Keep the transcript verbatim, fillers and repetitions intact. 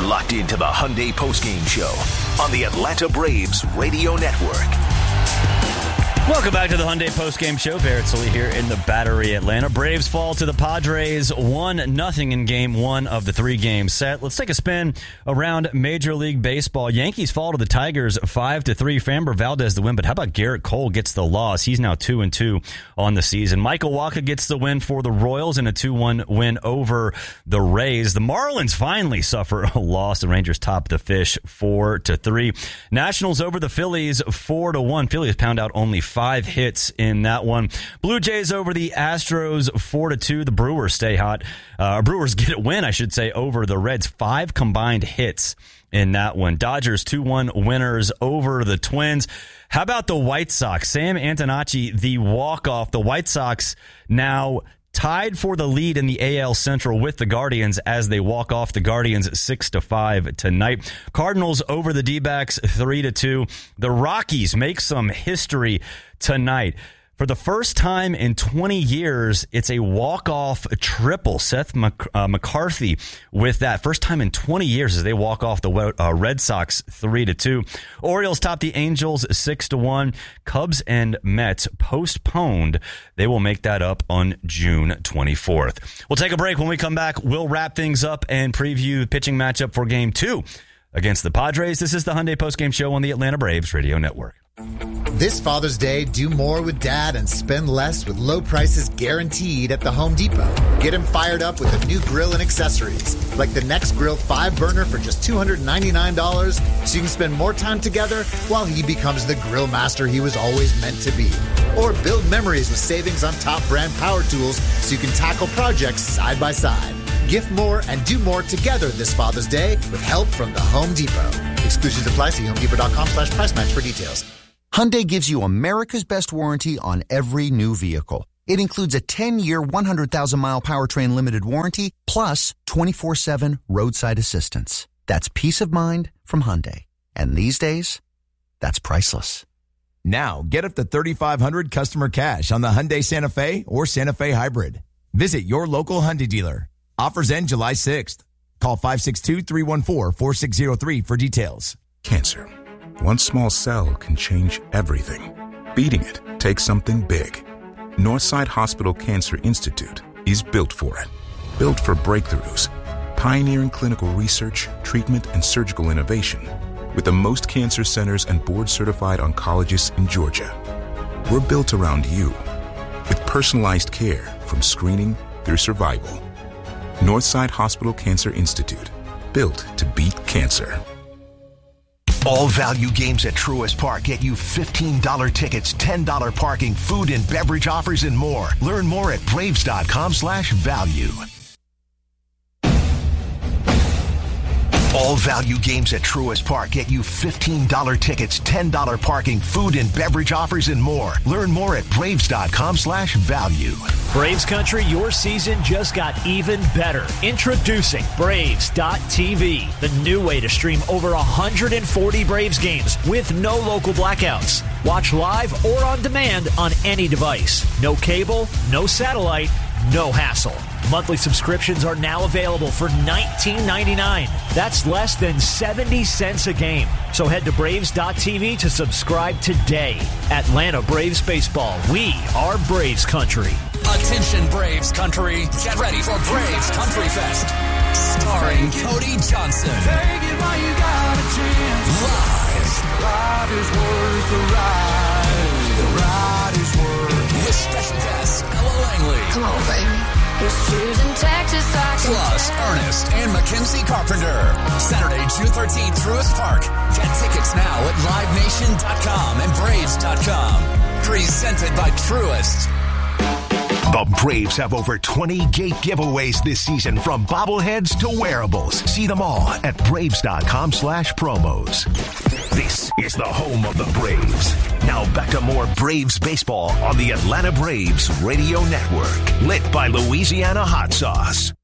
locked into the Hyundai Postgame Show on the Atlanta Braves Radio Network. Welcome back to the Hyundai Postgame Show. Barrett Sully here in the Battery Atlanta. Braves fall to the Padres one nothing in game one of the three-game set. Let's take a spin around Major League Baseball. Yankees fall to the Tigers five to three. Framber Valdez the win, but how about Garrett Cole gets the loss? He's now two and two on the season. Michael Wacha gets the win for the Royals in a two one win over the Rays. The Marlins finally suffer a loss. The Rangers top the Fish four to three. Nationals over the Phillies four to one. Phillies pound out only five Five hits in that one. Blue Jays over the Astros four to two. The Brewers stay hot. Uh, Brewers get a win, I should say, over the Reds. Five combined hits in that one. Dodgers two one winners over the Twins. How about the White Sox? Sam Antonacci, the walk-off. The White Sox now tied for the lead in the A L Central with the Guardians as they walk off the Guardians six to five tonight. Cardinals over the D-backs three to two. The Rockies make some history tonight. For the first time in twenty years, it's a walk-off triple. Seth Mc, uh, McCarthy with that. First time in twenty years as they walk off the uh, Red Sox three to two. Orioles top the Angels six to one. Cubs and Mets postponed. They will make that up on June twenty-fourth. We'll take a break. When we come back, we'll wrap things up and preview the pitching matchup for Game two against the Padres. This is the Hyundai Postgame Show on the Atlanta Braves Radio Network. This Father's Day, do more with Dad and spend less with low prices guaranteed at the Home Depot. Get him fired up with a new grill and accessories, like the Next Grill five burner for just two hundred ninety-nine dollars, so you can spend more time together while he becomes the grill master he was always meant to be. Or build memories with savings on top brand power tools so you can tackle projects side by side. Gift more and do more together this Father's Day with help from the Home Depot. Exclusions apply. See homedepot.com slash price match for details. Hyundai gives you America's best warranty on every new vehicle. It includes a ten-year, one hundred thousand mile powertrain limited warranty, plus twenty-four seven roadside assistance. That's peace of mind from Hyundai. And these days, that's priceless. Now, get up to thirty-five hundred dollars customer cash on the Hyundai Santa Fe or Santa Fe Hybrid. Visit your local Hyundai dealer. Offers end July sixth. Call five six two, three one four, four six zero three for details. Cancer. One small cell can change everything. Beating it takes something big. Northside Hospital Cancer Institute is built for it. Built for breakthroughs, pioneering clinical research, treatment, and surgical innovation, with the most cancer centers and board-certified oncologists in Georgia. We're built around you, with personalized care from screening through survival. Northside Hospital Cancer Institute, built to beat cancer. All value games at Truist Park get you fifteen dollars tickets, ten dollars parking, food and beverage offers, and more. Learn more at braves.com slash value. All value games at Truist Park get you fifteen dollars tickets, ten dollars parking, food and beverage offers, and more. Learn more at braves.com slash value. Braves Country, your season just got even better. Introducing Braves dot T V, the new way to stream over one hundred forty Braves games with no local blackouts. Watch live or on demand on any device. No cable, no satellite, no hassle. Monthly subscriptions are now available for nineteen ninety-nine dollars. That's less than seventy cents a game. So head to Braves dot T V to subscribe today. Atlanta Braves Baseball. We are Braves Country. Attention Braves Country. Get ready for Braves Country Fest. Starring Cody Johnson. Take it while you got a chance. Live. Ride is worth the ride. The ride is worth. With special guests, Ella Langley. Come on, baby. It's choosing Texas. I can Plus, Ernest and Mackenzie Carpenter. Saturday, June thirteenth, Truist Park. Get tickets now at live nation dot com and braves dot com. Presented by Truist. The Braves have over twenty gate giveaways this season, from bobbleheads to wearables. See them all at braves.com slash promos. This is the home of the Braves. Now back to more Braves baseball on the Atlanta Braves Radio Network. Lit by Louisiana Hot Sauce.